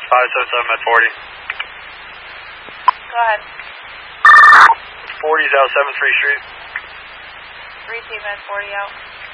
577 at 40. Go ahead. 40's out 7th Street. 3 team at 40 out.